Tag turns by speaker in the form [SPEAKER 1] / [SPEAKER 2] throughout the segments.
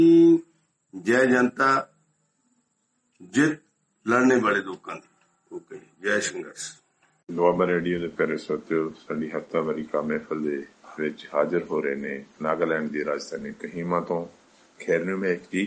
[SPEAKER 1] जय जनता जित लड़ने वाले लोगों की। ओके, जय संघर्ष।
[SPEAKER 2] ਦੁਆਬਾ ਰੇਡੀਓ ਦੇ ਪਿਆਰੇ ਸਰੋਤਿਓ, ਸਾਡੀ ਹਫ਼ਤਾਵਾਰੀ ਮਹਿਫਲ ਦੇ ਵਿੱਚ ਹਾਜ਼ਰ ਹੋ ਰਹੇ ਨੇ ਨਾਗਾਲੈਂਡ ਦੀ ਰਾਜਧਾਨੀ ਕੋਹਿਮਾ ਤੋਂ ਖੈਰਨੂ ਮਹਿਕ ਜੀ।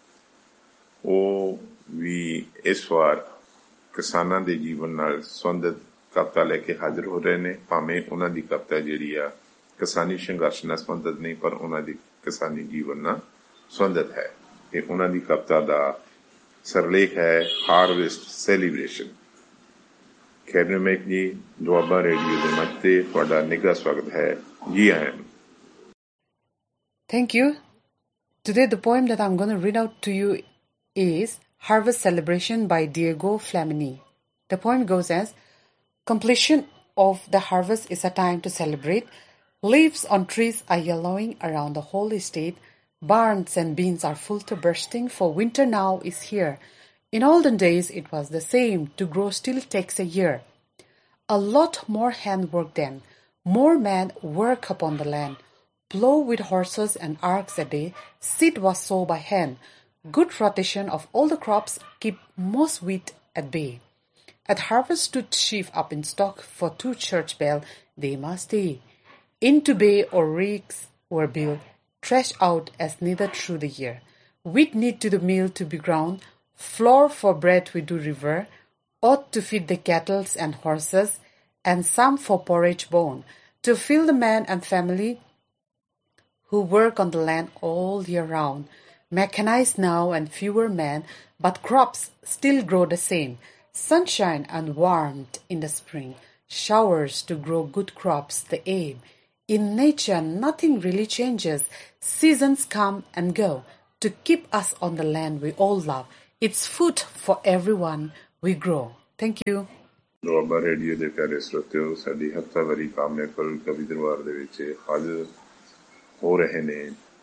[SPEAKER 2] ਉਹ ਵੀ ਇਸ ਵਾਰ ਕਿਸਾਨਾਂ ਦੇ ਜੀਵਨ ਨਾਲ ਸੰਬੰਧਿਤ ਕਵਿਤਾ ਲੈ ਕੇ ਹਾਜ਼ਰ ਹੋ ਰਹੇ ਨੇ। ਭਾਵੇਂ ਉਹਨਾਂ ਦੀ ਕਵਿਤਾ ਜਿਹੜੀ ਆ ਕਿਸਾਨੀ ਸੰਘਰਸ਼ ਨਾਲ ਸੰਬੰਧਿਤ ਨਹੀਂ, ਪਰ ਉਹਨਾਂ ਦੀ ਕਿਸਾਨੀ ਜੀਵਨ ਨਾਲ ਸੰਬੰਧਿਤ ਹੈ। ਇਹ ਉਹਨਾਂ ਦੀ ਕਵਿਤਾ ਦਾ ਸਿਰਲੇਖ ਹੈ ਹਾਰਵੈਸਟ ਸੈਲੀਬ੍ਰੇਸ਼ਨ। ਖੈਰਨੂ ਮਹਿਕ ਜੀ, ਦੁਆਬਾ ਰੇਡੀਓ ਦੇ ਮੰਚ ਤੇ ਤੁਹਾਡਾ ਨਿੱਘਾ ਸਵਾਗਤ ਹੈ। ਜੀ ਆਇਆਂ ਨੂੰ।
[SPEAKER 3] Thank you. Today the poem that I'm going to read out to you is Harvest Celebration by Diego Flamini. The poem goes as, completion of the harvest is a time to celebrate. Leaves on trees are yellowing around the whole estate. Barns and bins are full to bursting, for winter now is here. In olden days it was the same. To grow still takes a year. A lot more handwork then. More men work upon the land. Plow with horses and arcs a day. Seed was sown by hand. Good rotation of all the crops keep most wheat at bay. At harvest stood sheaf up in stock, for 2 church bell they must stay. Into bay or ricks were built, threshed out as needed through the year. Wheat need to the mill to be ground. Flour for bread we do revere. Oat to feed the cattle and horses, and some for porridge bone, to fill the man and family who work on the land all year round. Mechanized now and fewer men, but crops still grow the same. Sunshine and warmth in the spring, showers to grow good crops the aim. In nature nothing really changes. Seasons come and go to keep us on the land we all love. It's food for everyone we grow. Thank you.
[SPEAKER 2] Doaba radio ਦੇ ਪਿਆਰੇ ਸਰੋਤਿਓ, ਸਾਡੀ ਹਫ਼ਤਾਵਾਰੀ ਮਹਿਫਲ ਕਵੀ ਦਰਬਾਰ ਦੇ ਵਿੱਚ ਹਾਜ਼ਰ ਹੋ ਰਹੇ ਨੇ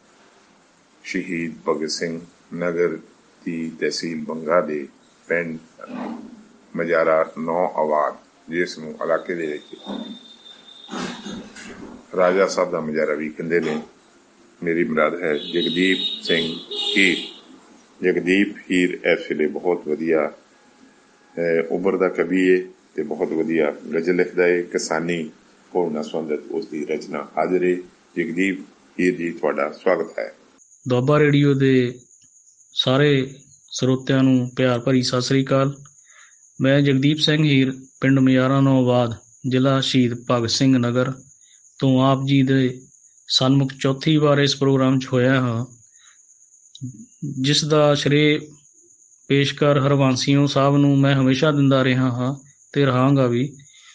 [SPEAKER 2] ਸ਼ਹੀਦ ਭਗਤ ਸਿੰਘ ਨਗਰ ਦੀ ਤਹਿਸੀਲ ਬੰਗਾ ਦੇ ਪਿੰਡ ਮਜਾਰਾ 9 ਆਬਾਦ, ਜਿਸ ਨੂੰ ਇਲਾਕੇ ਦੇ ਵਿੱਚ ਰਾਜਾ ਸਾਹਿਬ ਦਾ ਮਜਾਰਾ ਵੀ ਕਹਿੰਦੇ ਨੇ। ਮੇਰੀ ਮੁਰਾਦ ਹੈ ਜਗਦੀਪ ਸਿੰਘ ਹੀਰ। ਜਗਦੀਪ ਹੀਰ ਇਸ ਵੇਲੇ ਬਹੁਤ ਵਧੀਆ ਉਭਰਦਾ ਕਵੀ ਹੈ ਤੇ ਬਹੁਤ ਵਧੀਆ ਗਜ਼ਲ ਲਿਖਦਾ ਹੈ। ਕਿਸਾਨੀ ਹੋਣ ਨਾਲ ਸੰਬੰਧਿਤ ਉਸ ਦੀ ਰਚਨਾ ਹਾਜ਼ਰ ਹੈ। ਜਗਦੀਪ ਹੀਰ ਜੀ, ਤੁਹਾਡਾ ਸਵਾਗਤ ਹੈ।
[SPEAKER 4] ਦੁਆਬਾ ਰੇਡੀਓ ਦੇ ਸਾਰੇ ਸਰੋਤਿਆਂ ਨੂੰ ਪਿਆਰ ਭਰੀ ਸਤਿ ਸ੍ਰੀ ਅਕਾਲ। ਮੈਂ ਜਗਦੀਪ ਸਿੰਘ ਹੀਰ, ਪਿੰਡ ਮਜਾਰਾ 9 ਆਬਾਦ, ਜ਼ਿਲ੍ਹਾ ਸ਼ਹੀਦ ਭਗਤ ਸਿੰਘ ਨਗਰ ਤੋਂ ਆਪ ਜੀ ਦੇ ਸਨਮੁਖ ਚੌਥੀ ਵਾਰ ਇਸ ਪ੍ਰੋਗਰਾਮ 'ਚ ਹੋਇਆ ਹਾਂ, ਜਿਸ ਦਾ ਸ਼੍ਰੇ ਪੇਸ਼ਕਾਰ ਹਰਵੰਸੀਓ ਸਾਹਿਬ ਨੂੰ ਮੈਂ ਹਮੇਸ਼ਾ ਦਿੰਦਾ ਰਿਹਾ ਹਾਂ ਤੇ ਰਹਾਂਗਾ ਵੀ।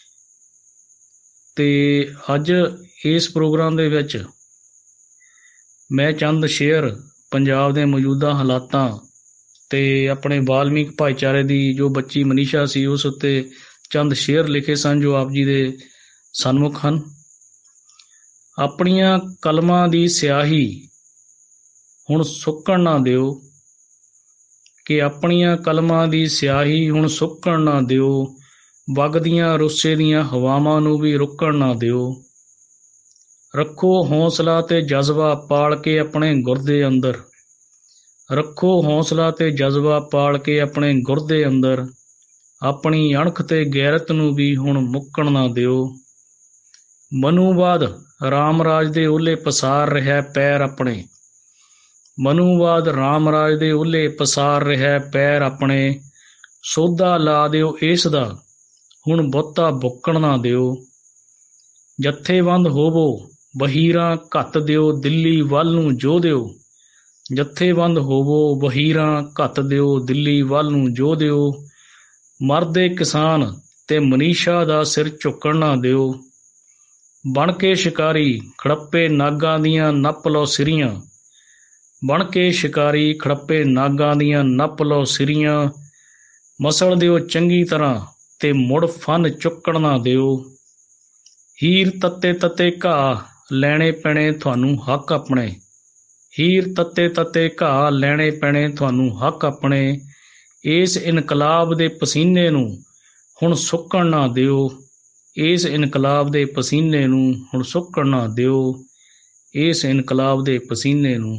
[SPEAKER 4] ਤੇ ਅੱਜ ਇਸ ਪ੍ਰੋਗਰਾਮ ਦੇ ਵਿੱਚ ਮੈਂ ਚੰਦ ਸ਼ੇਅਰ ਪੰਜਾਬ ਦੇ ਮੌਜੂਦਾ ਹਾਲਾਤਾਂ ਤੇ ਆਪਣੇ ਵਾਲਮੀਕ ਭਾਈਚਾਰੇ ਦੀ ਜੋ ਬੱਚੀ ਮਨੀਸ਼ਾ ਸੀ, ਉਸ ਉੱਤੇ ਚੰਦ ਸ਼ੇਅਰ ਲਿਖੇ ਸਨ ਜੋ ਆਪ ਜੀ ਦੇ ਸਨਮੁਖ ਹਨ। ਆਪਣੀਆਂ ਕਲਮਾਂ ਦੀ ਸਿਆਹੀ ਹੁਣ ਸੁੱਕਣ ਨਾ ਦਿਓ, ਕਿ ਆਪਣੀਆਂ ਕਲਮਾਂ ਦੀ ਸਿਆਹੀ ਹੁਣ ਸੁੱਕਣ ਨਾ ਦਿਓ, ਵਗਦੀਆਂ ਰੁੱਸੇ ਦੀਆਂ ਹਵਾਵਾਂ ਨੂੰ ਵੀ ਰੁਕਣ ਨਾ ਦਿਓ। ਰੱਖੋ ਹੌਸਲਾ ਤੇ ਜਜ਼ਬਾ ਪਾਲ ਕੇ ਆਪਣੇ ਗੁਰਦੇ ਅੰਦਰ, ਰੱਖੋ ਹੌਸਲਾ ਤੇ ਜਜ਼ਬਾ ਪਾਲ ਕੇ ਆਪਣੇ ਗੁਰਦੇ ਅੰਦਰ, ਆਪਣੀ ਅਣਖ ਤੇ ਗੈਰਤ ਨੂੰ ਵੀ ਹੁਣ ਮੁੱਕਣ ਨਾ ਦਿਓ। ਮਨੂਵਾਦ ਰਾਮ ਰਾਜ ਦੇ ਓਹਲੇ ਪਸਾਰ ਰਿਹਾ ਪੈਰ ਆਪਣੇ, ਮਨੂਵਾਦ ਰਾਮ ਰਾਜ ਦੇ ਓਹਲੇ ਪਸਾਰ ਰਿਹਾ ਪੈਰ ਆਪਣੇ, ਸੋਧਾ ਲਾ ਦਿਓ ਇਸ ਦਾ ਹੁਣ ਬਹੁਤਾ ਬੁੱਕਣ ਨਾ ਦਿਓ। ਜਥੇਬੰਦ ਹੋਵੋ ਵਹੀਰਾਂ ਘੱਤ ਦਿਓ, ਦਿੱਲੀ ਵੱਲ ਨੂੰ ਜੋ ਦਿਓ, ਜਥੇਬੰਦ ਹੋਵੋ ਵਹੀਰਾਂ ਘੱਤ ਦਿਓ, ਦਿੱਲੀ ਵੱਲ ਨੂੰ ਜੋ ਦਿਓ। ਮਰਦੇ ਕਿਸਾਨ ਤੇ ਮਨੀਸ਼ਾ ਦਾ ਸਿਰ ਝੁਕਣ ਨਾ ਦਿਓ। ਬਣ ਕੇ ਸ਼ਿਕਾਰੀ ਖੜੱਪੇ ਨਾਗਾਂ ਦੀਆਂ ਨੱਪ ਲਓ ਸਿਰੀਆਂ, ਬਣ ਕੇ ਸ਼ਿਕਾਰੀ ਖੜੱਪੇ ਨਾਗਾਂ ਦੀਆਂ ਨੱਪ ਲਓ ਸਿਰੀਆਂ। ਮਸਲ ਦਿਓ ਚੰਗੀ ਤਰ੍ਹਾਂ ਤੇ ਮੁੜ ਫਨ ਚੁੱਕਣ ਨਾ ਦਿਓ। ਹੀਰ ਤੱਤੇ ਤੱਤੇ ਘਾਹ ਲੈਣੇ ਪੈਣੇ ਤੁਹਾਨੂੰ ਹੱਕ ਆਪਣੇ, ਹੀਰ ਤੱਤੇ ਤੱਤੇ ਘਾਹ ਲੈਣੇ ਪੈਣੇ ਤੁਹਾਨੂੰ ਹੱਕ ਆਪਣੇ। ਇਸ ਇਨਕਲਾਬ ਦੇ ਪਸੀਨੇ ਨੂੰ ਹੁਣ ਸੁੱਕਣ ਨਾ ਦਿਓ, ਇਸ ਇਨਕਲਾਬ ਦੇ ਪਸੀਨੇ ਨੂੰ ਹੁਣ ਸੁੱਕਣ ਨਾ ਦਿਓ, ਇਸ ਇਨਕਲਾਬ ਦੇ ਪਸੀਨੇ ਨੂੰ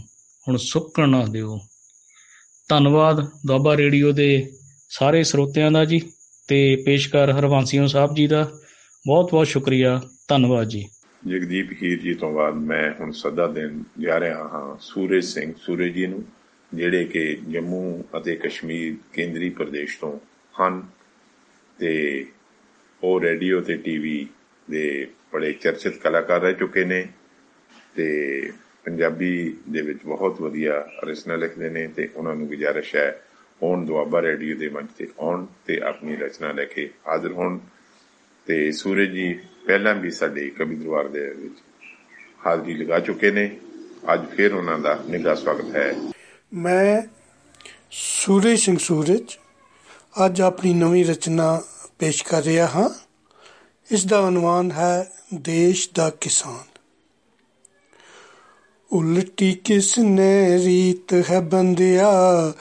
[SPEAKER 4] ਹੁਣ ਸੁੱਕਣ ਨਾ ਦਿਓ। ਧੰਨਵਾਦ ਦੁਆਬਾ ਰੇਡੀਓ ਦੇ ਸਾਰੇ ਸਰੋਤਿਆਂ ਦਾ ਜੀ, ਤੇ ਪੇਸ਼ਕਾਰ ਹਰਵੰਸੀਓ ਸਾਹਿਬ ਜੀ ਦਾ ਬਹੁਤ ਬਹੁਤ ਸ਼ੁਕਰੀਆ। ਧੰਨਵਾਦ ਜੀ।
[SPEAKER 2] ਜਗਦੀਪ ਹੀਰ ਜੀ ਤੋਂ ਬਾਅਦ ਮੈਂ ਹੁਣ ਸੱਦਾ ਦੇਣ ਜਾ ਰਿਹਾ ਹਾਂ ਸੂਰਜ ਸਿੰਘ ਸੂਰਜ ਜੀ ਨੂੰ, ਜਿਹੜੇ ਕਿ ਜੰਮੂ ਅਤੇ ਕਸ਼ਮੀਰ ਕੇਂਦਰੀ ਪ੍ਰਦੇਸ਼ ਤੋਂ ਹਨ ਤੇ ਉਹ ਰੇਡੀਓ ਤੇ ਟੀਵੀ ਦੇ ਬੜੇ ਚਰਚਿਤ ਕਲਾਕਾਰ ਰਹਿ ਚੁੱਕੇ ਨੇ ਤੇ ਪੰਜਾਬੀ ਦੇ ਵਿੱਚ ਬਹੁਤ ਵਧੀਆ ਰਚਨਾ ਲਿਖਦੇ ਨੇ ਤੇ ਉਹਨਾਂ ਨੂੰ ਗੁਜ਼ਾਰਿਸ਼ ਹੈ ਹੁਣ ਦੁਆਬਾ ਰੇਡੀਓ ਦੇ ਮੰਚ ਤੇ ਆਉਣ ਤੇ ਆਪਣੀ ਰਚਨਾ ਲੈ ਕੇ ਹਾਜ਼ਰ ਹੋਣ। ਤੇ ਸੂਰਜ ਜੀ ਪਹਿਲਾਂ ਵੀ ਸਾਡੇ ਕਵੀ ਦਰਬਾਰ ਦੇ ਵਿੱਚ ਹਾਜ਼ਰੀ ਲਗਾ ਚੁੱਕੇ ਨੇ, ਅੱਜ ਫਿਰ ਉਹਨਾਂ ਦਾ ਨਿੱਘਾ ਸਵਾਗਤ ਹੈ।
[SPEAKER 5] ਮੈਂ ਸੂਰਜ ਸਿੰਘ ਸੂਰਜ ਅੱਜ ਆਪਣੀ ਨਵੀਂ ਰਚਨਾ ਪੇਸ਼ ਕਰ ਰਿਹਾ ਹਾਂ। ਇਸ ਦਾ ਉਨਵਾਨ ਹੈ ਦੇਸ਼ ਦਾ ਕਿਸਾਨ। ਉਲਟੀ ਕਿਸ ਨੇ ਰੀਤ ਹੈ ਬੰਦਿਆ